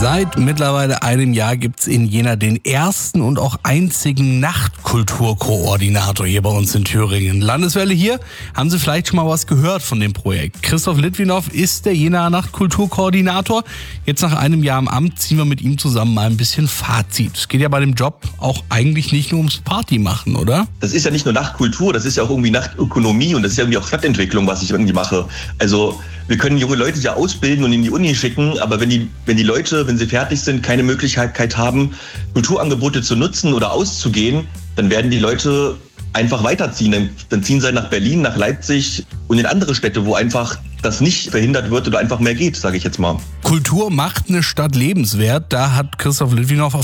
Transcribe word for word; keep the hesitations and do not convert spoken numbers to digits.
Seit mittlerweile einem Jahr gibt es in Jena den ersten und auch einzigen Nachtkulturkoordinator hier bei uns in Thüringen. Landeswelle hier, haben Sie vielleicht schon mal was gehört von dem Projekt? Christoph Litwinow ist der Jenaer Nachtkulturkoordinator. Jetzt nach einem Jahr im Amt ziehen wir mit ihm zusammen mal ein bisschen Fazit. Es geht ja bei dem Job auch eigentlich nicht nur ums Party machen, oder? Das ist ja nicht nur Nachtkultur, das ist ja auch irgendwie Nachtökonomie und das ist ja irgendwie auch Stadtentwicklung, was ich irgendwie mache. Also wir können junge Leute ja ausbilden und in die Uni schicken, aber wenn die, wenn die Leute, wenn sie fertig sind, keine Möglichkeit haben, Kulturangebote zu nutzen oder auszugehen, dann werden die Leute einfach weiterziehen. Dann, dann ziehen sie nach Berlin, nach Leipzig und in andere Städte, wo einfach das nicht verhindert wird oder einfach mehr geht, sage ich jetzt mal. Kultur macht eine Stadt lebenswert. Da hat Christoph Litwinow